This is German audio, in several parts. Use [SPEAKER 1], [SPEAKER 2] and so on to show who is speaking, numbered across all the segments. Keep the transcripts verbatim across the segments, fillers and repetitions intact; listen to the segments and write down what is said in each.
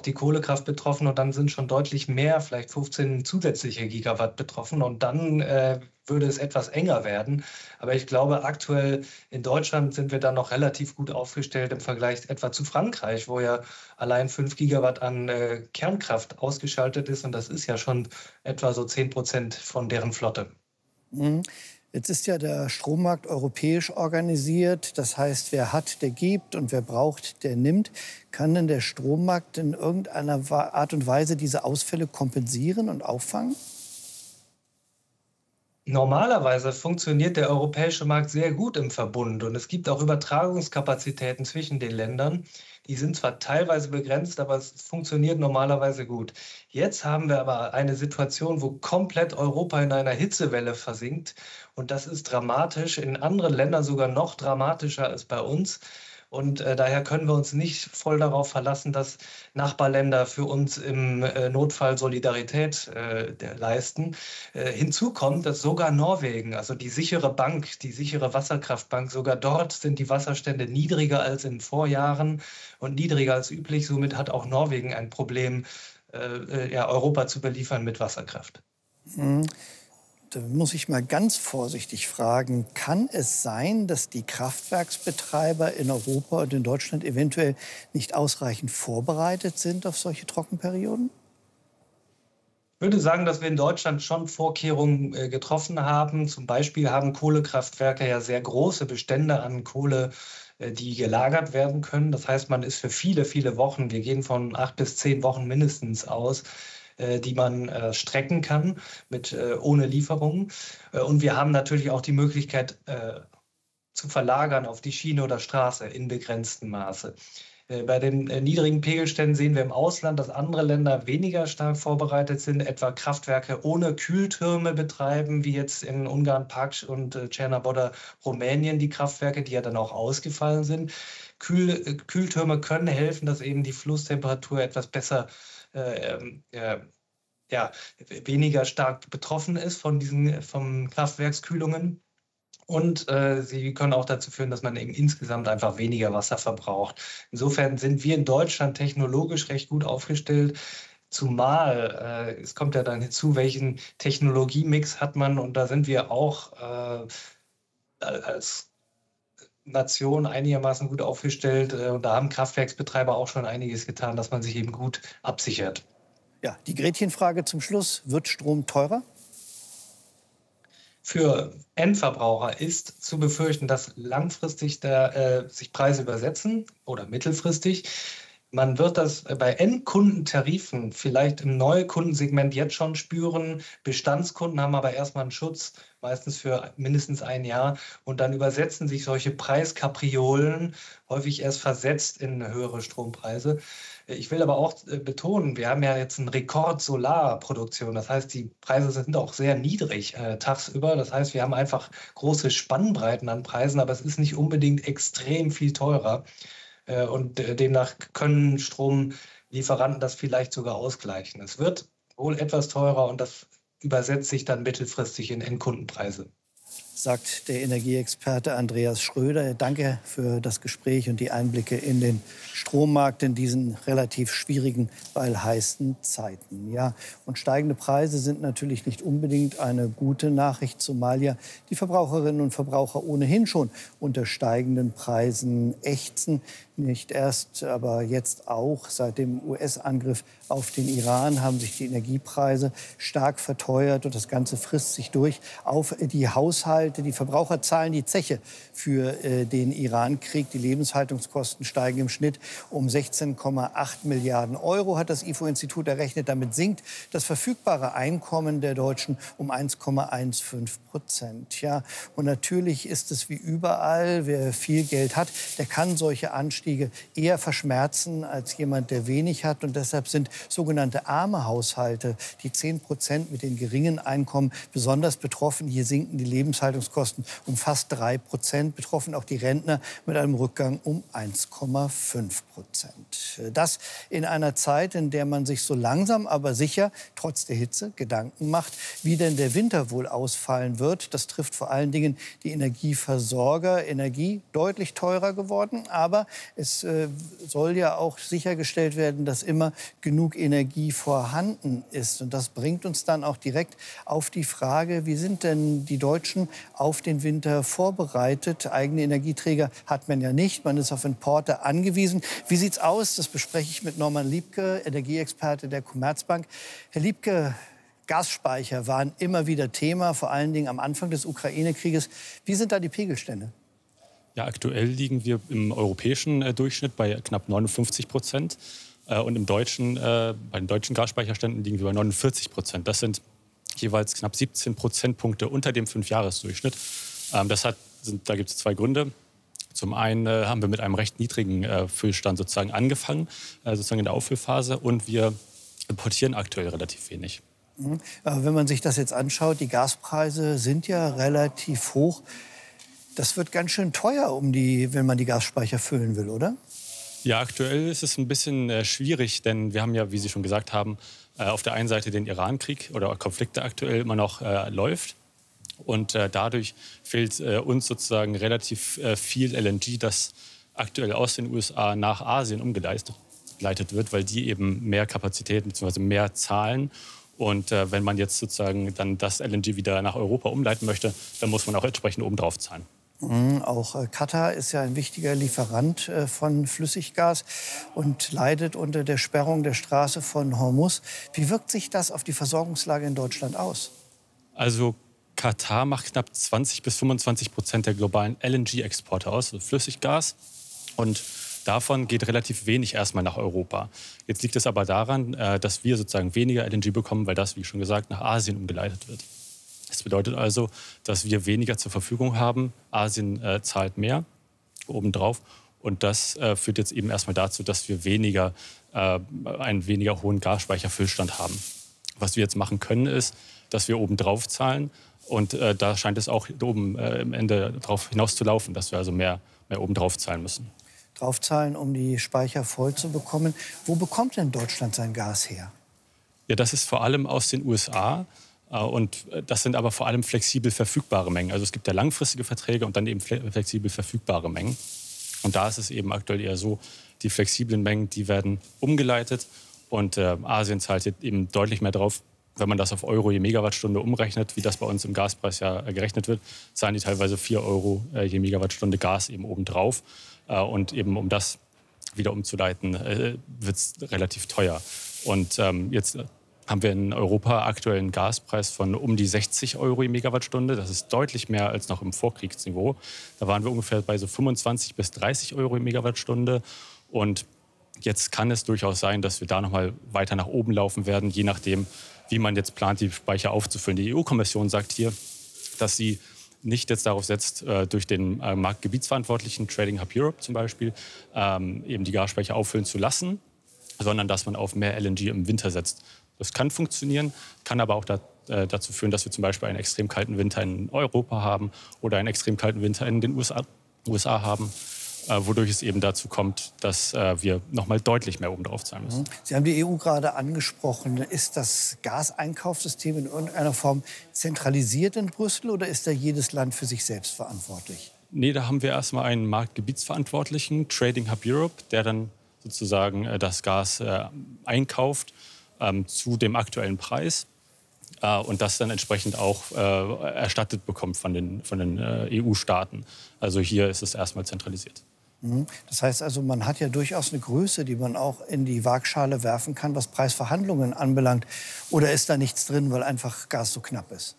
[SPEAKER 1] die Kohlekraft betroffen und dann sind schon deutlich mehr, vielleicht fünfzehn zusätzliche Gigawatt betroffen und dann äh, würde es etwas enger werden. Aber ich glaube, aktuell in Deutschland sind wir da noch relativ gut aufgestellt im Vergleich etwa zu Frankreich, wo ja allein fünf Gigawatt an äh, Kernkraft ausgeschaltet ist und das ist ja schon etwa so zehn Prozent von deren Flotte.
[SPEAKER 2] Mhm. Jetzt ist ja der Strommarkt europäisch organisiert. Das heißt, wer hat, der gibt und wer braucht, der nimmt. Kann denn der Strommarkt in irgendeiner Art und Weise diese Ausfälle kompensieren und auffangen?
[SPEAKER 1] Normalerweise funktioniert der europäische Markt sehr gut im Verbund und es gibt auch Übertragungskapazitäten zwischen den Ländern. Die sind zwar teilweise begrenzt, aber es funktioniert normalerweise gut. Jetzt haben wir aber eine Situation, wo komplett Europa in einer Hitzewelle versinkt und das ist dramatisch, in anderen Ländern sogar noch dramatischer als bei uns. Und äh, daher können wir uns nicht voll darauf verlassen, dass Nachbarländer für uns im äh, Notfall Solidarität äh, leisten. Äh, hinzu kommt, dass sogar Norwegen, also die sichere Bank, die sichere Wasserkraftbank, sogar dort sind die Wasserstände niedriger als in Vorjahren und niedriger als üblich. Somit hat auch Norwegen ein Problem, äh, ja, Europa zu beliefern mit Wasserkraft.
[SPEAKER 2] Mhm. Da muss ich mal ganz vorsichtig fragen, kann es sein, dass die Kraftwerksbetreiber in Europa und in Deutschland eventuell nicht ausreichend vorbereitet sind auf solche Trockenperioden?
[SPEAKER 1] Ich würde sagen, dass wir in Deutschland schon Vorkehrungen äh, getroffen haben. Zum Beispiel haben Kohlekraftwerke ja sehr große Bestände an Kohle, äh, die gelagert werden können. Das heißt, man ist für viele, viele Wochen, wir gehen von acht bis zehn Wochen mindestens aus, äh, die man äh, strecken kann mit, äh, ohne Lieferungen. Äh, und wir haben natürlich auch die Möglichkeit, äh, zu verlagern auf die Schiene oder Straße in begrenztem Maße. Bei den niedrigen Pegelständen sehen wir im Ausland, dass andere Länder weniger stark vorbereitet sind, etwa Kraftwerke ohne Kühltürme betreiben, wie jetzt in Ungarn, Paks und Černá Voda, Rumänien, die Kraftwerke, die ja dann auch ausgefallen sind. Kühl, Kühltürme können helfen, dass eben die Flusstemperatur etwas besser, äh, äh, ja, weniger stark betroffen ist von diesen von Kraftwerkskühlungen. Und äh, sie können auch dazu führen, dass man eben insgesamt einfach weniger Wasser verbraucht. Insofern sind wir in Deutschland technologisch recht gut aufgestellt. Zumal, äh, es kommt ja dann hinzu, welchen Technologiemix hat man. Und da sind wir auch äh, als Nation einigermaßen gut aufgestellt. Äh, und da haben Kraftwerksbetreiber auch schon einiges getan, dass man sich eben gut absichert.
[SPEAKER 2] Ja, die Gretchenfrage zum Schluss. Wird Strom teurer?
[SPEAKER 1] Für Endverbraucher ist zu befürchten, dass langfristig der, äh, sich Preise übersetzen oder mittelfristig. Man wird das bei Endkundentarifen vielleicht im Neukundensegment jetzt schon spüren. Bestandskunden haben aber erstmal einen Schutz, meistens für mindestens ein Jahr. Und dann übersetzen sich solche Preiskapriolen häufig erst versetzt in höhere Strompreise. Ich will aber auch betonen, wir haben ja jetzt einen Rekord Solarproduktion. Das heißt, die Preise sind auch sehr niedrig äh, tagsüber. Das heißt, wir haben einfach große Spannbreiten an Preisen, aber es ist nicht unbedingt extrem viel teurer. Äh, und äh, demnach können Stromlieferanten das vielleicht sogar ausgleichen. Es wird wohl etwas teurer und das übersetzt sich dann mittelfristig in Endkundenpreise.
[SPEAKER 2] Sagt der Energieexperte Andreas Schröder. Danke für das Gespräch und die Einblicke in den Strommarkt in diesen relativ schwierigen, weil heißen Zeiten. Ja, und steigende Preise sind natürlich nicht unbedingt eine gute Nachricht, zumal ja die Verbraucherinnen und Verbraucher ohnehin schon unter steigenden Preisen ächzen. Nicht erst, aber jetzt auch seit dem U S-Angriff auf den Iran haben sich die Energiepreise stark verteuert und das Ganze frisst sich durch auf die Haushalte. Die Verbraucher zahlen die Zeche für äh, den Iran-Krieg. Die Lebenshaltungskosten steigen im Schnitt um sechzehn Komma acht Milliarden Euro, hat das I F O-Institut errechnet. Damit sinkt das verfügbare Einkommen der Deutschen um eins Komma fünfzehn Prozent. Ja, und natürlich ist es wie überall, wer viel Geld hat, der kann solche Anstiege eher verschmerzen als jemand, der wenig hat. Und deshalb sind sogenannte arme Haushalte, die zehn Prozent mit den geringen Einkommen, besonders betroffen. Hier sinken die Lebenshaltungskosten Lebenshaltungskosten um fast drei Prozent. Betroffen auch die Rentner mit einem Rückgang um eins Komma fünf Prozent. Das in einer Zeit, in der man sich so langsam, aber sicher, trotz der Hitze, Gedanken macht, wie denn der Winter wohl ausfallen wird. Das trifft vor allen Dingen die Energieversorger. Energie deutlich teurer geworden, aber es äh, soll ja auch sichergestellt werden, dass immer genug Energie vorhanden ist. Und das bringt uns dann auch direkt auf die Frage, wie sind denn die Deutschen auf den Winter vorbereitet? Eigene Energieträger hat man ja nicht, man ist auf Importe angewiesen. Wie sieht's aus? Das bespreche ich mit Norman Liebke, Energieexperte der Commerzbank. Herr Liebke, Gasspeicher waren immer wieder Thema, vor allen Dingen am Anfang des Ukraine-Krieges. Wie sind da die Pegelstände?
[SPEAKER 3] Ja, aktuell liegen wir im europäischen äh, Durchschnitt bei knapp neunundfünfzig Prozent. Äh, und im deutschen, äh, bei den deutschen Gasspeicherständen liegen wir bei neunundvierzig Prozent. Das sind jeweils knapp siebzehn Prozentpunkte unter dem Fünfjahresdurchschnitt. Ähm, das hat, sind, da gibt es zwei Gründe. Zum einen äh, haben wir mit einem recht niedrigen äh, Füllstand sozusagen angefangen, äh, sozusagen in der Auffüllphase. Und wir importieren aktuell relativ wenig.
[SPEAKER 2] Aber wenn man sich das jetzt anschaut, die Gaspreise sind ja relativ hoch. Das wird ganz schön teuer, um die, wenn man die Gasspeicher füllen will, oder?
[SPEAKER 3] Ja, aktuell ist es ein bisschen äh, schwierig, denn wir haben ja, wie Sie schon gesagt haben, äh, auf der einen Seite den Iran-Krieg oder Konflikt, der aktuell immer noch äh, läuft. Und äh, dadurch fehlt äh, uns sozusagen relativ äh, viel L N G, das aktuell aus den U S A nach Asien umgeleitet wird, weil die eben mehr Kapazitäten bzw. mehr zahlen. Und äh, wenn man jetzt sozusagen dann das L N G wieder nach Europa umleiten möchte, dann muss man auch entsprechend obendrauf zahlen.
[SPEAKER 2] Mhm, auch äh, Katar ist ja ein wichtiger Lieferant äh, von Flüssiggas und leidet unter der Sperrung der Straße von Hormuz. Wie wirkt sich das auf die Versorgungslage in Deutschland aus?
[SPEAKER 3] Also Katar macht knapp zwanzig bis fünfundzwanzig Prozent der globalen L N G-Exporte aus, also Flüssiggas. Und davon geht relativ wenig erstmal nach Europa. Jetzt liegt es aber daran, dass wir sozusagen weniger L N G bekommen, weil das, wie schon gesagt, nach Asien umgeleitet wird. Das bedeutet also, dass wir weniger zur Verfügung haben. Asien äh, zahlt mehr obendrauf. Und das äh, führt jetzt eben erstmal dazu, dass wir weniger, äh, einen weniger hohen Gasspeicherfüllstand haben. Was wir jetzt machen können, ist, dass wir obendrauf zahlen. Und äh, da scheint es auch oben äh, am Ende darauf hinaus zu laufen, dass wir also mehr, mehr obendrauf zahlen müssen.
[SPEAKER 2] Draufzahlen, um die Speicher voll zu bekommen. Wo bekommt denn Deutschland sein Gas her?
[SPEAKER 3] Ja, das ist vor allem aus den U S A. Und das sind aber vor allem flexibel verfügbare Mengen. Also es gibt ja langfristige Verträge und dann eben flexibel verfügbare Mengen. Und da ist es eben aktuell eher so, die flexiblen Mengen, die werden umgeleitet. Und äh, Asien zahlt jetzt eben deutlich mehr drauf. Wenn man das auf Euro je Megawattstunde umrechnet, wie das bei uns im Gaspreis ja äh, gerechnet wird, zahlen die teilweise vier Euro äh, je Megawattstunde Gas eben obendrauf. Äh, und eben um das wieder umzuleiten, äh, wird es relativ teuer. Und ähm, jetzt haben wir in Europa aktuell einen Gaspreis von um die sechzig Euro je Megawattstunde. Das ist deutlich mehr als noch im Vorkriegsniveau. Da waren wir ungefähr bei so fünfundzwanzig bis dreißig Euro je Megawattstunde. Und jetzt kann es durchaus sein, dass wir da noch mal weiter nach oben laufen werden, je nachdem, wie man jetzt plant, die Speicher aufzufüllen. Die E U-Kommission sagt hier, dass sie nicht jetzt darauf setzt, durch den Marktgebietsverantwortlichen, Trading Hub Europe zum Beispiel, eben die Gasspeicher auffüllen zu lassen, sondern dass man auf mehr L N G im Winter setzt. Das kann funktionieren, kann aber auch da, äh, dazu führen, dass wir zum Beispiel einen extrem kalten Winter in Europa haben oder einen extrem kalten Winter in den U S A, U S A haben, äh, wodurch es eben dazu kommt, dass äh, wir noch mal deutlich mehr obendrauf zahlen müssen.
[SPEAKER 2] Sie haben die E U gerade angesprochen. Ist das Gaseinkaufssystem in irgendeiner Form zentralisiert in Brüssel oder ist da jedes Land für sich selbst verantwortlich?
[SPEAKER 3] Nee, da haben wir erstmal einen Marktgebietsverantwortlichen, Trading Hub Europe, der dann sozusagen äh, das Gas äh, einkauft ähm, zu dem aktuellen Preis äh, und das dann entsprechend auch äh, erstattet bekommt von den, von den äh, E U-Staaten. Also hier ist es erstmal zentralisiert.
[SPEAKER 2] Das heißt also, man hat ja durchaus eine Größe, die man auch in die Waagschale werfen kann, was Preisverhandlungen anbelangt. Oder ist da nichts drin, weil einfach Gas so knapp ist?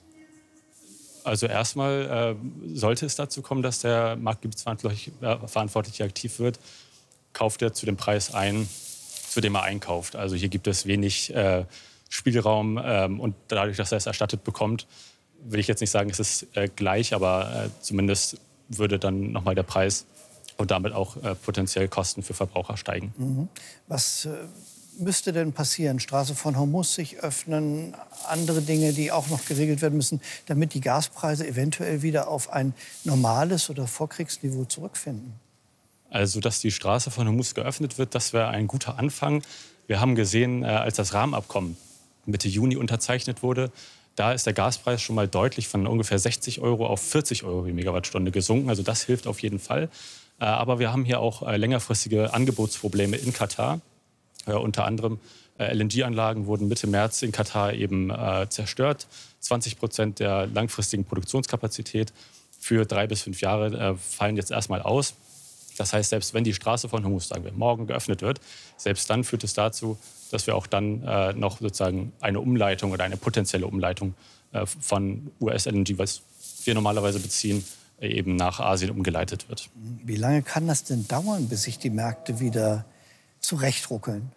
[SPEAKER 3] Also erstmal äh, sollte es dazu kommen, dass der Marktgebietsverantwortliche aktiv wird, kauft er zu dem Preis ein, zu dem er einkauft. Also hier gibt es wenig äh, Spielraum ähm, und dadurch, dass er es erstattet bekommt, will ich jetzt nicht sagen, es ist äh, gleich, aber äh, zumindest würde dann nochmal der Preis und damit auch äh, potenziell Kosten für Verbraucher steigen.
[SPEAKER 2] Mhm. Was äh, müsste denn passieren? Straße von Hormuz sich öffnen, andere Dinge, die auch noch geregelt werden müssen, damit die Gaspreise eventuell wieder auf ein normales oder Vorkriegsniveau zurückfinden?
[SPEAKER 3] Also, dass die Straße von Hormuz geöffnet wird, das wäre ein guter Anfang. Wir haben gesehen, als das Rahmenabkommen Mitte Juni unterzeichnet wurde, da ist der Gaspreis schon mal deutlich von ungefähr sechzig Euro auf vierzig Euro die Megawattstunde gesunken. Also das hilft auf jeden Fall. Aber wir haben hier auch längerfristige Angebotsprobleme in Katar. Äh, unter anderem äh, L N G-Anlagen wurden Mitte März in Katar eben äh, zerstört. zwanzig Prozent der langfristigen Produktionskapazität für drei bis fünf Jahre äh, fallen jetzt erstmal aus. Das heißt, selbst wenn die Straße von Hormuz, sagen wir, morgen geöffnet wird, selbst dann führt es dazu, dass wir auch dann äh, noch sozusagen eine Umleitung oder eine potenzielle Umleitung äh, von U S-L N G, was wir normalerweise beziehen, äh, eben nach Asien umgeleitet wird.
[SPEAKER 2] Wie lange kann das denn dauern, bis sich die Märkte wieder zurechtruckeln?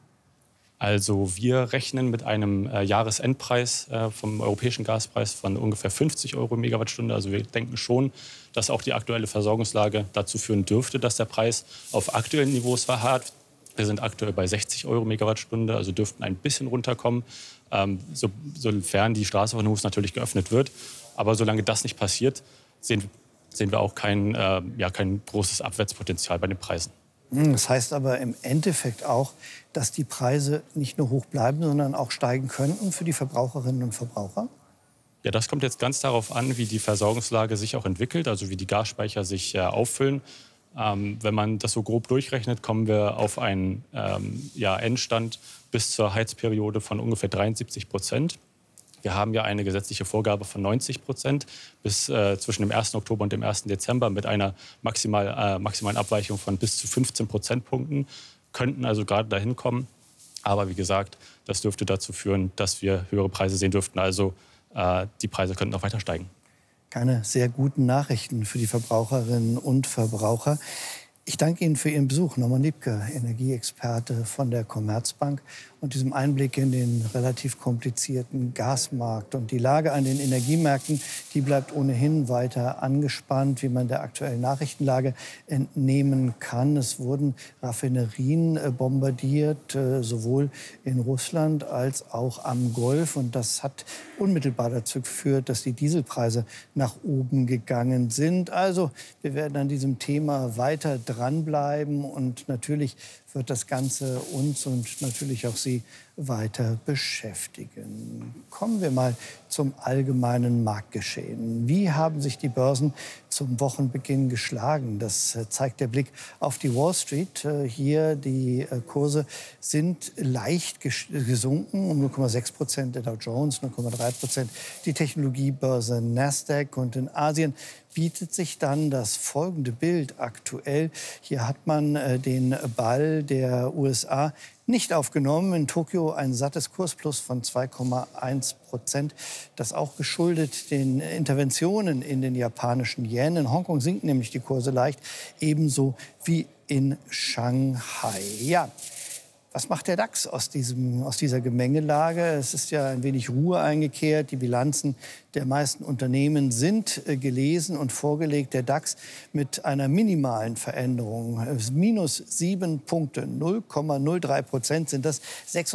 [SPEAKER 3] Also wir rechnen mit einem äh, Jahresendpreis äh, vom europäischen Gaspreis von ungefähr fünfzig Euro Megawattstunde. Also wir denken schon, dass auch die aktuelle Versorgungslage dazu führen dürfte, dass der Preis auf aktuellen Niveaus verharrt. Wir sind aktuell bei sechzig Euro Megawattstunde, also dürften ein bisschen runterkommen, ähm, so, sofern die Straße von Hormuz natürlich geöffnet wird. Aber solange das nicht passiert, sehen, sehen wir auch kein, äh, ja, kein großes Abwärtspotenzial bei den Preisen.
[SPEAKER 2] Das heißt aber im Endeffekt auch, dass die Preise nicht nur hoch bleiben, sondern auch steigen könnten für die Verbraucherinnen und Verbraucher?
[SPEAKER 3] Ja, das kommt jetzt ganz darauf an, wie die Versorgungslage sich auch entwickelt, also wie die Gasspeicher sich äh, auffüllen. Ähm, wenn man das so grob durchrechnet, kommen wir auf einen ähm, ja, Endstand bis zur Heizperiode von ungefähr dreiundsiebzig Prozent. Wir haben ja eine gesetzliche Vorgabe von neunzig Prozent bis äh, zwischen dem ersten Oktober und dem ersten Dezember mit einer maximal, äh, maximalen Abweichung von bis zu fünfzehn Prozentpunkten. Könnten also gerade dahin kommen. Aber wie gesagt, das dürfte dazu führen, dass wir höhere Preise sehen dürften. Also äh, die Preise könnten auch weiter steigen.
[SPEAKER 2] Keine sehr guten Nachrichten für die Verbraucherinnen und Verbraucher. Ich danke Ihnen für Ihren Besuch, Norman Liebke, Energieexperte von der Commerzbank, und diesem Einblick in den relativ komplizierten Gasmarkt. Und die Lage an den Energiemärkten, die bleibt ohnehin weiter angespannt, wie man der aktuellen Nachrichtenlage entnehmen kann. Es wurden Raffinerien bombardiert, sowohl in Russland als auch am Golf. Und das hat unmittelbar dazu geführt, dass die Dieselpreise nach oben gegangen sind. Also wir werden an diesem Thema weiter dranbleiben, und natürlich wird das Ganze uns und natürlich auch Sie weiter beschäftigen. Kommen wir mal zum allgemeinen Marktgeschehen. Wie haben sich die Börsen zum Wochenbeginn geschlagen? Das zeigt der Blick auf die Wall Street. Hier die Kurse sind leicht gesunken, um null Komma sechs Prozent der Dow Jones, null Komma drei Prozent die Technologiebörse Nasdaq. Und in Asien bietet sich dann das folgende Bild aktuell. Hier hat man den Ball der U S A nicht aufgenommen. In Tokio ein sattes Kursplus von zwei Komma eins Prozent. Das auch geschuldet den Interventionen in den japanischen Yen. In Hongkong sinken nämlich die Kurse leicht, ebenso wie in Shanghai. Ja. Was macht der DAX aus, diesem, aus dieser Gemengelage? Es ist ja ein wenig Ruhe eingekehrt. Die Bilanzen der meisten Unternehmen sind äh, gelesen und vorgelegt. Der DAX mit einer minimalen Veränderung. Minus sieben Punkte, null Komma null drei Prozent sind das,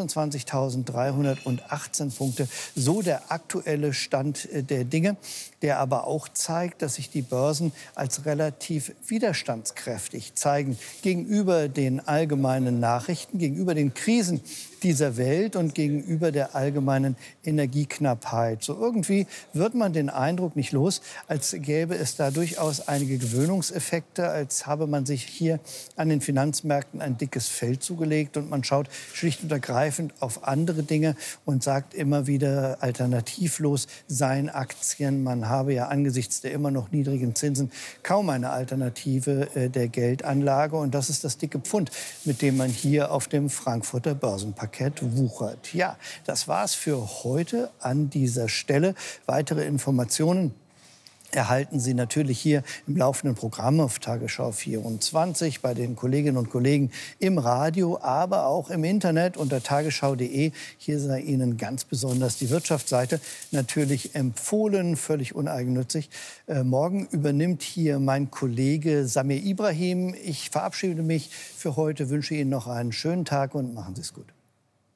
[SPEAKER 2] sechsundzwanzigtausenddreihundertachtzehn Punkte. So der aktuelle Stand äh, der Dinge, der aber auch zeigt, dass sich die Börsen als relativ widerstandskräftig zeigen gegenüber den allgemeinen Nachrichten, gegenüber den Krisen dieser Welt und gegenüber der allgemeinen Energieknappheit. So irgendwie wird man den Eindruck nicht los, als gäbe es da durchaus einige Gewöhnungseffekte, als habe man sich hier an den Finanzmärkten ein dickes Fell zugelegt und man schaut schlicht und ergreifend auf andere Dinge und sagt immer wieder, alternativlos seien Aktien. Man habe ja angesichts der immer noch niedrigen Zinsen kaum eine Alternative äh, der Geldanlage, und das ist das dicke Pfund, mit dem man hier auf dem Frankfurter Börsenparkett wuchert. Ja, das war's für heute an dieser Stelle. Weitere Informationen erhalten Sie natürlich hier im laufenden Programm auf Tagesschau vierundzwanzig, bei den Kolleginnen und Kollegen im Radio, aber auch im Internet unter tagesschau punkt de. Hier sei Ihnen ganz besonders die Wirtschaftsseite natürlich empfohlen, völlig uneigennützig. Äh, morgen übernimmt hier mein Kollege Samir Ibrahim. Ich verabschiede mich für heute, wünsche Ihnen noch einen schönen Tag und machen Sie es gut.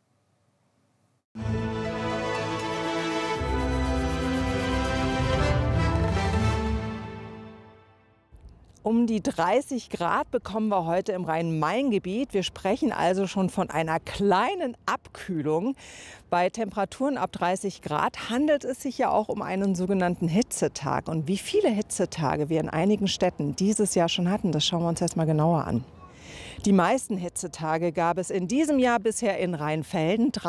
[SPEAKER 4] Um die dreißig Grad bekommen wir heute im Rhein-Main-Gebiet. Wir sprechen also schon von einer kleinen Abkühlung. Bei Temperaturen ab dreißig Grad handelt es sich ja auch um einen sogenannten Hitzetag. Und wie viele Hitzetage wir in einigen Städten dieses Jahr schon hatten, das schauen wir uns jetzt mal genauer an. Die meisten Hitzetage gab es in diesem Jahr bisher in Rheinfelden.